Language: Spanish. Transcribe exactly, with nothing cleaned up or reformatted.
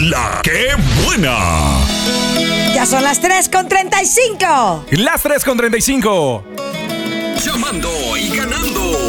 La que buena. Ya son las tres con treinta y cinco. Las tres con treinta y cinco. Llamando y ganando.